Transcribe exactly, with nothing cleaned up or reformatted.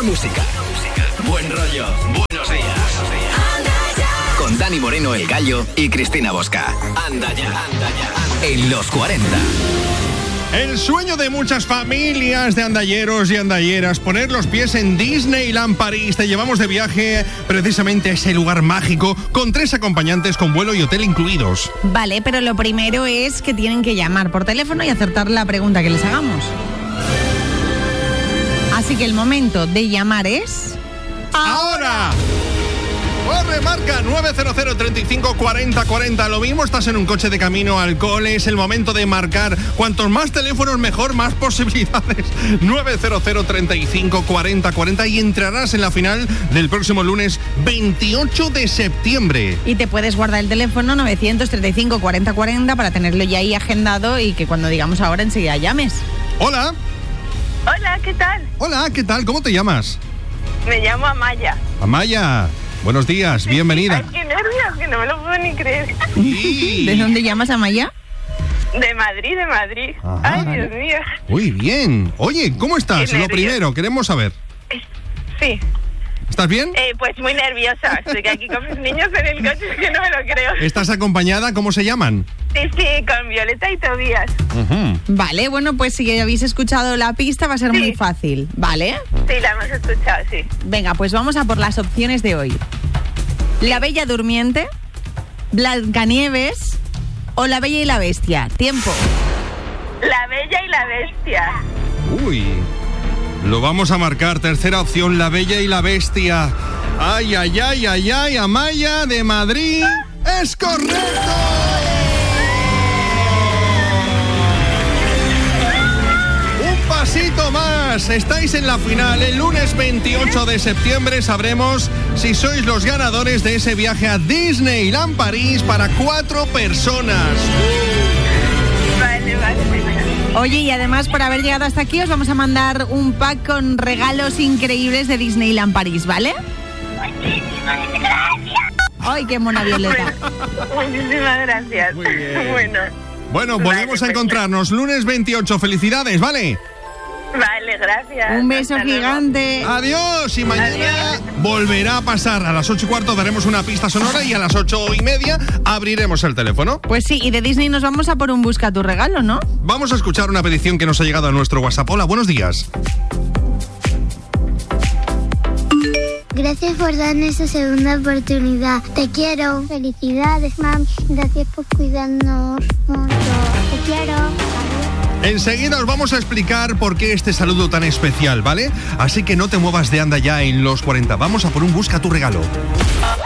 música, buen rollo, buenos días. Con Dani Moreno, El Gallo y Cristina Bosca. Anda ya, anda ya. En los cuarenta. El sueño de muchas familias de andalleros y andalleras, poner los pies en Disneyland París. Te llevamos de viaje precisamente a ese lugar mágico con tres acompañantes con vuelo y hotel incluidos. Vale, pero lo primero es que tienen que llamar por teléfono y acertar la pregunta que les hagamos. Así que el momento de llamar es... ¡ahora! Corre, marca nueve cero cero, treinta y cinco, cuarenta, cuarenta. Lo mismo estás en un coche de camino al cole. Es el momento de marcar. Cuantos más teléfonos, mejor, más posibilidades. nueve cero cero, treinta y cinco, cuarenta, cuarenta. Y entrarás en la final del próximo lunes veintiocho de septiembre. Y te puedes guardar el teléfono novecientos treinta y cinco, cuarenta, cuarenta para tenerlo ya ahí agendado y que cuando digamos ahora enseguida llames. Hola. Hola, ¿qué tal? Hola, ¿qué tal? ¿Cómo te llamas? Me llamo Amaya. Amaya. Buenos días, Sí, bienvenida. Ay, qué nervios, que no me lo puedo ni creer. Sí. ¿De dónde llamas, Amaya? De Madrid, de Madrid. Ajá. Ay, Dios mío. Muy bien. Oye, ¿cómo estás? Qué Lo nervios. primero, queremos saber. Sí, ¿Estás bien? eh, pues muy nerviosa. Estoy aquí con mis niños en el coche, es que no me lo creo. ¿Estás acompañada? ¿Cómo se llaman? Sí, sí, con Violeta y Tobías. Ujú. Vale, bueno, pues si habéis escuchado la pista va a ser Sí. muy fácil, ¿vale? Sí, la hemos escuchado, sí. Venga, pues vamos a por las opciones de hoy. La Bella Durmiente, Blancanieves o La Bella y la Bestia. Tiempo. La Bella y la Bestia. Uy, lo vamos a marcar. Tercera opción, La Bella y la Bestia. Ay, ay, ay, ay, ay, Amaya de Madrid. ¡Es correcto! Un pasito más. Estáis en la final. El lunes veintiocho de septiembre sabremos si sois los ganadores de ese viaje a Disneyland París para cuatro personas. Vale, vale. Oye, y además por haber llegado hasta aquí os vamos a mandar un pack con regalos increíbles de Disneyland París, ¿vale? Ay, qué mona Violeta. Muchísimas gracias. Muy bien. Bueno, Bueno, Vale, volvemos a pues, encontrarnos lunes veintiocho. Felicidades, ¿vale? vale, gracias. Un beso Hasta luego. gigante. Adiós. Y mañana Adiós. volverá a pasar. A las ocho y cuarto daremos una pista sonora y a las ocho y media abriremos el teléfono. Pues sí, y de Disney nos vamos a por un busca tu regalo, ¿no? Vamos a escuchar una petición que nos ha llegado a nuestro WhatsApp. Hola, buenos días. Gracias por darnos esa segunda oportunidad. Te quiero. Felicidades, mam. Gracias por cuidarnos mucho. Te quiero. Adiós. Enseguida os vamos a explicar por qué este saludo tan especial, ¿vale? Así que no te muevas de anda ya en los cuarenta. Vamos a por un busca tu regalo.